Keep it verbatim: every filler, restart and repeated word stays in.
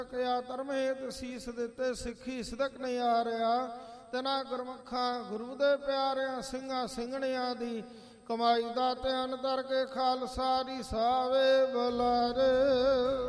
ਕਿਆ ਧਰਮ ਹੇਤ ਸੀਸ ਦਿੱਤੇ ਸਿੱਖੀ ਸਿਦਕ ਨਹੀਂ ਆ ਰਿਹਾ। ਤਿਨਾ ਗੁਰਮੁਖਾਂ ਗੁਰੂ ਦੇ ਪਿਆਰਿਆਂ ਸਿੰਘਾਂ ਸਿੰਘਣਿਆਂ ਦੀ ਕਮਾਈ ਦਾ ਧਿਆਨ ਧਰ ਕੇ ਖਾਲਸਾ ਦੀ ਸਾਵੇ ਬੁਲਾਰੇ।